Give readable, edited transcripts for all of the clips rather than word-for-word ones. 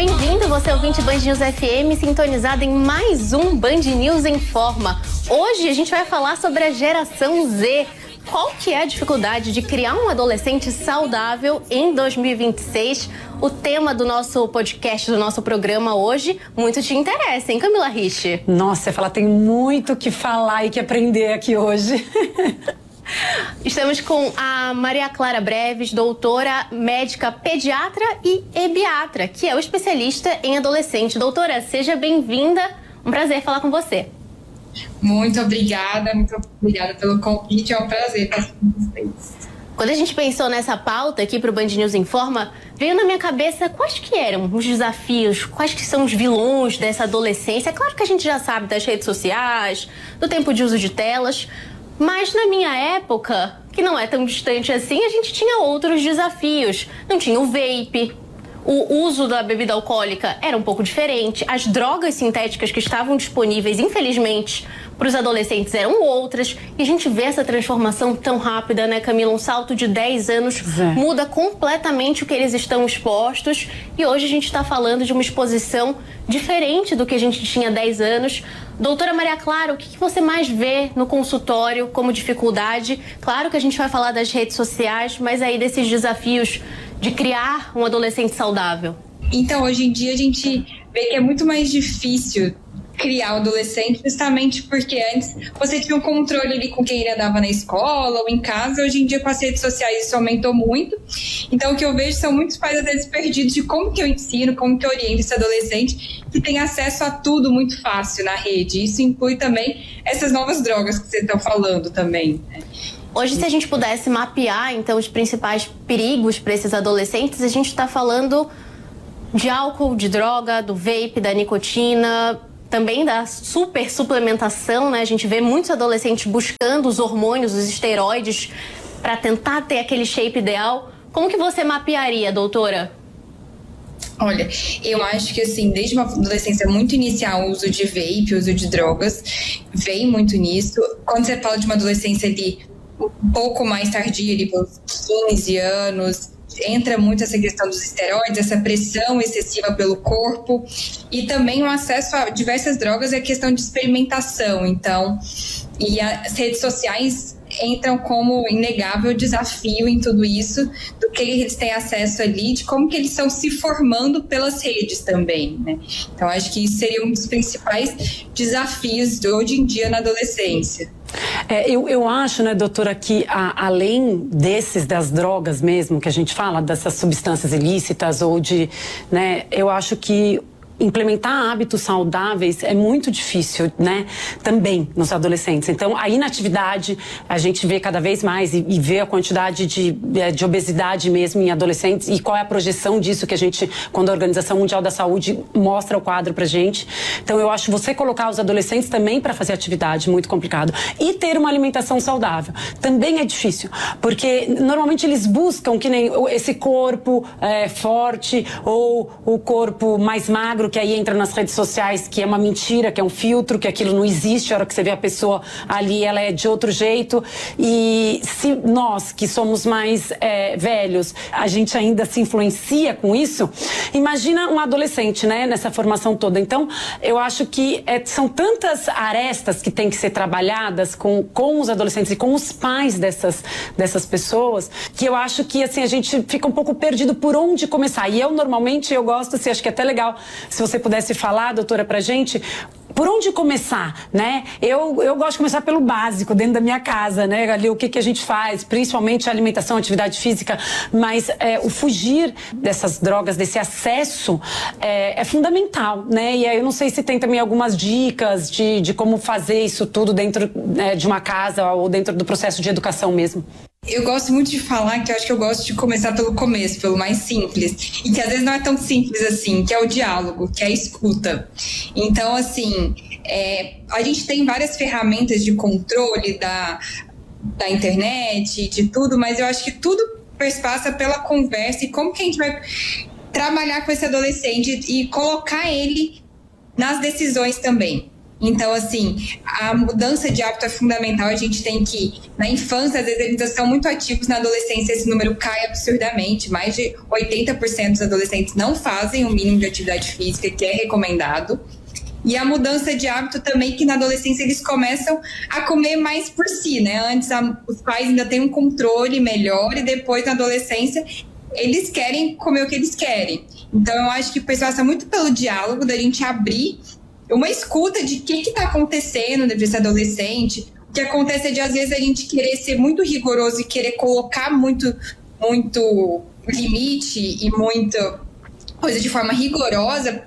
bem-vindo, você ouvinte Band News FM, sintonizado em mais um Band News em Forma. Hoje a gente vai falar sobre a geração Z. Qual que é a dificuldade de criar um adolescente saudável em 2026? O tema do nosso podcast, do nosso programa hoje, muito te interessa, hein, Camila Rich? Nossa, você fala, tem muito o que falar e que aprender aqui hoje. Estamos com a Maria Clara Breves, doutora médica pediatra e ebiatra, que é o especialista em adolescente. Doutora, seja bem-vinda. Um prazer falar com você. Muito obrigada pelo convite, é um prazer estar com vocês. Quando a gente pensou nessa pauta aqui para o Band News Informa, veio na minha cabeça quais que eram os desafios, quais que são os vilões dessa adolescência. É claro que a gente já sabe das redes sociais, do tempo de uso de telas, mas na minha época, que não é tão distante assim, a gente tinha outros desafios. Não tinha o vape. O uso da bebida alcoólica era um pouco diferente. As drogas sintéticas que estavam disponíveis, infelizmente, para os adolescentes eram outras. E a gente vê essa transformação tão rápida, né, Camila? Um salto de 10 anos muda completamente o que eles estão expostos. E hoje a gente está falando de uma exposição diferente do que a gente tinha há 10 anos. Doutora Maria Clara, o que você mais vê no consultório como dificuldade? Claro que a gente vai falar das redes sociais, mas aí desses desafios de criar um adolescente saudável. Então, hoje em dia a gente vê que é muito mais difícil criar o adolescente, justamente porque antes você tinha um controle ali com quem ele andava na escola ou em casa. Hoje em dia, com as redes sociais, isso aumentou muito. Então, o que eu vejo são muitos pais às vezes perdidos de como que eu ensino, como que eu oriento esse adolescente que tem acesso a tudo muito fácil na rede. Isso inclui também essas novas drogas que vocês estão falando também, né? Hoje, se a gente pudesse mapear, então, os principais perigos para esses adolescentes, a gente está falando de álcool, de droga, do vape, da nicotina, também da super suplementação, né? A gente vê muitos adolescentes buscando os hormônios, os esteroides, para tentar ter aquele shape ideal. Como que você mapearia, doutora? Olha, eu acho que assim, desde uma adolescência muito inicial, o uso de vape, o uso de drogas, vem muito nisso. Quando você fala de uma adolescência ali um pouco mais tardia, ali pelos 15 anos, entra muito essa questão dos esteroides, essa pressão excessiva pelo corpo e também o acesso a diversas drogas é questão de experimentação. Então, e as redes sociais entram como inegável desafio em tudo isso, do que eles têm acesso ali, de como que eles estão se formando pelas redes também, né? Então, acho que isso seria um dos principais desafios de hoje em dia na adolescência. Eu acho, né, doutora, que além das drogas mesmo, que a gente fala, dessas substâncias ilícitas ou né, eu acho que implementar hábitos saudáveis é muito difícil, né? Também nos adolescentes. Então, a inatividade, a gente vê cada vez mais e vê a quantidade de obesidade mesmo em adolescentes e qual é a projeção disso que a gente, quando a Organização Mundial da Saúde mostra o quadro pra gente. Então, eu acho você colocar os adolescentes também para fazer atividade muito complicado. E ter uma alimentação saudável também é difícil, porque normalmente eles buscam que nem esse corpo forte ou o corpo mais magro, que aí entra nas redes sociais, que é uma mentira, que é um filtro, que aquilo não existe. A hora que você vê a pessoa ali, ela é de outro jeito. E se nós, que somos mais velhos, a gente ainda se influencia com isso, imagina um adolescente, né, nessa formação toda. Então, eu acho que são tantas arestas que têm que ser trabalhadas com os adolescentes e com os pais dessas pessoas, que eu acho que, assim, a gente fica um pouco perdido por onde começar. E eu, normalmente, eu gosto, assim, acho que é até legal se você pudesse falar, doutora, pra gente, por onde começar, né? Eu gosto de começar pelo básico, dentro da minha casa, né? Ali o que a gente faz, principalmente a alimentação, a atividade física, mas o fugir dessas drogas, desse acesso, é fundamental, né? E aí eu não sei se tem também algumas dicas de como fazer isso tudo dentro de uma casa ou dentro do processo de educação mesmo. Eu gosto muito de falar que eu acho que eu gosto de começar pelo começo, pelo mais simples, e que às vezes não é tão simples assim, que é o diálogo, que é a escuta. Então, assim, a gente tem várias ferramentas de controle da internet, de tudo, mas eu acho que tudo passa pela conversa e como que a gente vai trabalhar com esse adolescente e colocar ele nas decisões também. Então, assim, a mudança de hábito é fundamental. A gente tem que, na infância, às vezes eles já são muito ativos, na adolescência esse número cai absurdamente. Mais de 80% dos adolescentes não fazem o mínimo de atividade física que é recomendado. E a mudança de hábito também, que na adolescência eles começam a comer mais por si, né? Antes os pais ainda têm um controle melhor e depois na adolescência eles querem comer o que eles querem. Então eu acho que passa muito pelo diálogo, da gente abrir uma escuta de o que está acontecendo desse adolescente. O que acontece é de, às vezes, a gente querer ser muito rigoroso e querer colocar muito limite e muita coisa de forma rigorosa,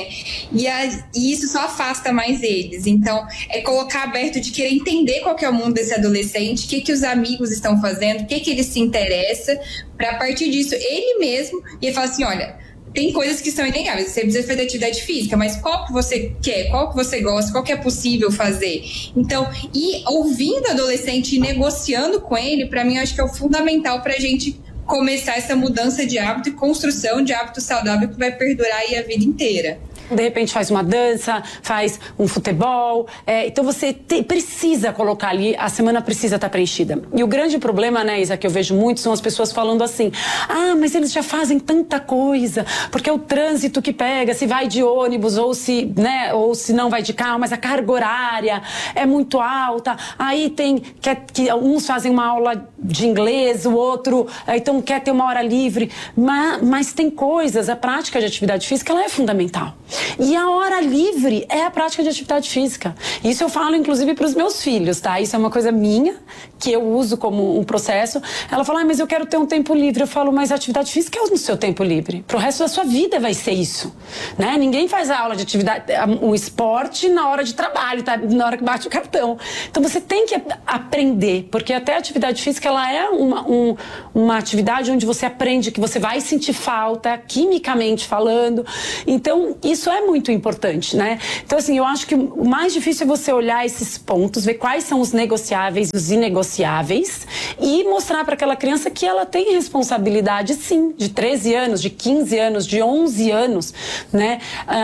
e isso só afasta mais eles. Então, é colocar aberto de querer entender qual que é o mundo desse adolescente, o que os amigos estão fazendo, o que ele se interessa, para a partir disso, ele mesmo, e ele fala assim, olha, tem coisas que são inegáveis, você precisa fazer atividade física, mas qual que você quer, qual que você gosta, qual que é possível fazer. Então, e ouvindo o adolescente e negociando com ele, para mim, eu acho que é o fundamental para a gente começar essa mudança de hábito e construção de hábito saudável que vai perdurar aí a vida inteira. De repente faz uma dança, faz um futebol, então você precisa colocar ali, a semana precisa estar preenchida. E o grande problema, né, Isa, que eu vejo muito, são as pessoas falando assim, mas eles já fazem tanta coisa, porque é o trânsito que pega, se vai de ônibus ou se não vai de carro, mas a carga horária é muito alta, aí que uns fazem uma aula de inglês, o outro então quer ter uma hora livre, mas tem coisas, a prática de atividade física, ela é fundamental. E a hora livre é a prática de atividade física. Isso eu falo, inclusive, para os meus filhos, tá? Isso é uma coisa minha, que eu uso como um processo. Ela fala, mas eu quero ter um tempo livre. Eu falo, mas a atividade física é no seu tempo livre. Pro resto da sua vida vai ser isso, né? Ninguém faz a aula de atividade, um esporte na hora de trabalho, tá? Na hora que bate o cartão. Então, você tem que aprender, porque até a atividade física, ela é uma atividade onde você aprende que você vai sentir falta, quimicamente falando. Então, isso é muito importante, né? Então, assim, eu acho que o mais difícil é você olhar esses pontos, ver quais são os negociáveis e os inegociáveis e mostrar para aquela criança que ela tem responsabilidade, sim, de 13 anos, de 15 anos, de 11 anos, né?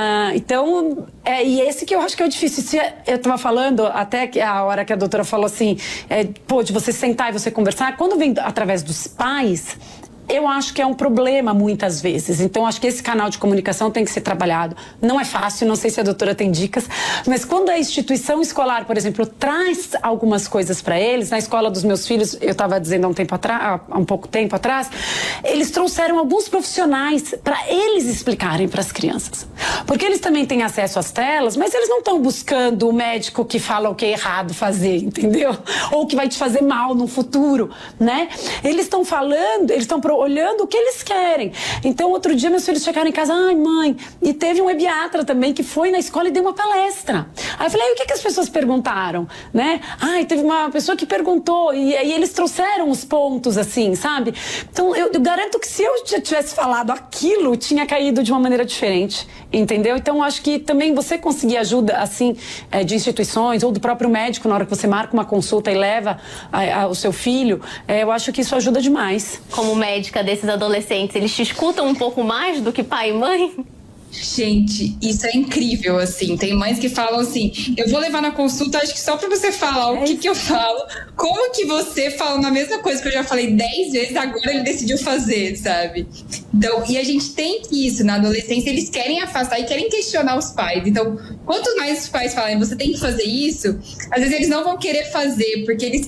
Então, e esse que eu acho que é o difícil. Eu estava falando, até que a hora que a doutora falou assim, de você sentar e você conversar, quando vem através dos pais, eu acho que é um problema muitas vezes. Então, acho que esse canal de comunicação tem que ser trabalhado. Não é fácil, não sei se a doutora tem dicas, mas quando a instituição escolar, por exemplo, traz algumas coisas para eles, na escola dos meus filhos, eu estava dizendo há um pouco tempo atrás, eles trouxeram alguns profissionais para eles explicarem para as crianças. Porque eles também têm acesso às telas, mas eles não estão buscando o médico que fala o que é errado fazer, entendeu? Ou que vai te fazer mal no futuro, né? Eles estão falando, eles estão olhando o que eles querem. Então, outro dia, meus filhos chegaram em casa, mãe, e teve um pediatra também que foi na escola e deu uma palestra. Aí eu falei, o que as pessoas perguntaram, né? Teve uma pessoa que perguntou, e aí eles trouxeram os pontos, assim, sabe? Então, eu garanto que se eu já tivesse falado aquilo, tinha caído de uma maneira diferente, entendeu? Então, acho que também você conseguir ajuda, assim, de instituições ou do próprio médico, na hora que você marca uma consulta e leva o seu filho, eu acho que isso ajuda demais. Como médica desses adolescentes, eles te escutam um pouco mais do que pai e mãe? Gente, isso é incrível, assim. Tem mães que falam assim, eu vou levar na consulta, acho que só pra você falar o que eu falo, como que você fala na mesma coisa que eu já falei 10 vezes, agora ele decidiu fazer, sabe? Então, e a gente tem que isso, na adolescência, eles querem afastar e querem questionar os pais. Então, quanto mais os pais falam, você tem que fazer isso, às vezes eles não vão querer fazer, porque eles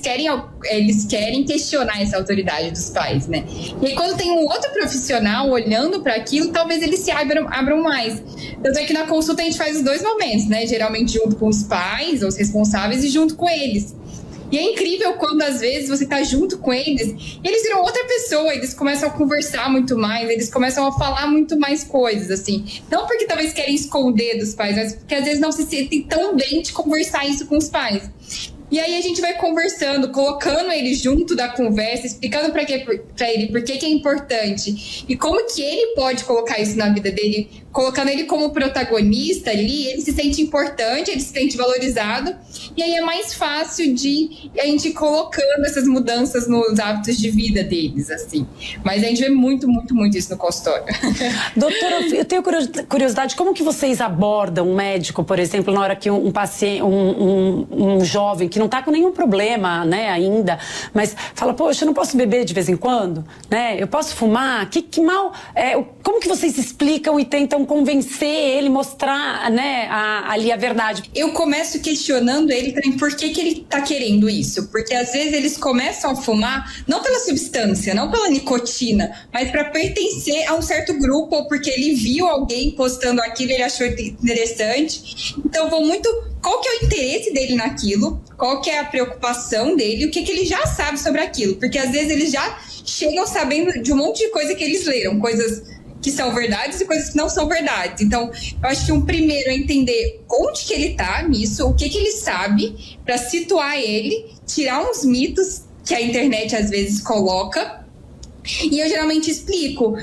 querem questionar essa autoridade dos pais, né? E aí, quando tem um outro profissional olhando para aquilo, talvez eles se abram mais. Tanto é que na consulta a gente faz os dois momentos, né? Geralmente junto com os pais, os responsáveis, e junto com eles. E é incrível quando, às vezes, você tá junto com eles e eles viram outra pessoa, eles começam a conversar muito mais, eles começam a falar muito mais coisas, assim. Não porque talvez querem esconder dos pais, mas porque às vezes não se sentem tão bem de conversar isso com os pais. E aí a gente vai conversando, colocando ele junto da conversa, explicando pra ele por que é importante e como que ele pode colocar isso na vida dele, colocando ele como protagonista ali, ele se sente importante, ele se sente valorizado, e aí é mais fácil de a gente ir colocando essas mudanças nos hábitos de vida deles, assim. Mas a gente vê muito, muito, muito isso no consultório. Doutora, eu tenho curiosidade, como que vocês abordam um médico, por exemplo, na hora que um paciente, um jovem que não está com nenhum problema, né, ainda, mas fala, poxa, eu não posso beber de vez em quando, né, eu posso fumar, que mal, como que vocês explicam e tentam convencer ele, mostrar, né, ali a verdade? Eu começo questionando ele também por que ele tá querendo isso, porque às vezes eles começam a fumar, não pela substância, não pela nicotina, mas para pertencer a um certo grupo, ou porque ele viu alguém postando aquilo, ele achou interessante, então vou muito... Qual que é o interesse dele naquilo? Qual que é a preocupação dele? O que ele já sabe sobre aquilo? Porque às vezes eles já chegam sabendo de um monte de coisa que eles leram. Coisas que são verdades e coisas que não são verdades. Então, eu acho que primeiro é entender onde que ele tá nisso, o que ele sabe, para situar ele, tirar uns mitos que a internet às vezes coloca. E eu geralmente explico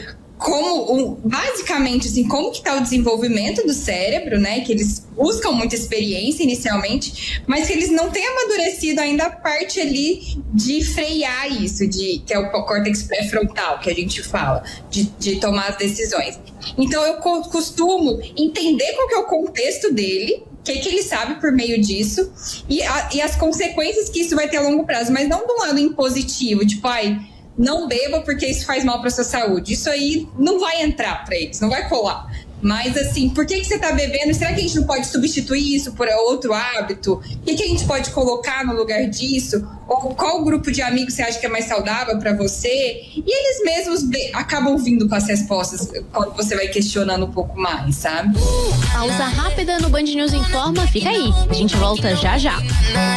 basicamente, assim, como que tá o desenvolvimento do cérebro, né? Que eles buscam muita experiência inicialmente, mas que eles não têm amadurecido ainda a parte ali de frear isso, que é o córtex pré-frontal, que a gente fala, de tomar as decisões. Então, eu costumo entender qual que é o contexto dele, o que ele sabe por meio disso, e as consequências que isso vai ter a longo prazo, mas não de um lado impositivo, tipo, não beba porque isso faz mal para sua saúde. Isso aí não vai entrar para eles, não vai colar. Mas assim, por que você está bebendo? Será que a gente não pode substituir isso por outro hábito? O que a gente pode colocar no lugar disso? Ou qual grupo de amigos você acha que é mais saudável para você? E eles mesmos acabam vindo com as respostas quando você vai questionando um pouco mais, sabe? Pausa rápida no Band News Informa, fica aí. A gente volta já já.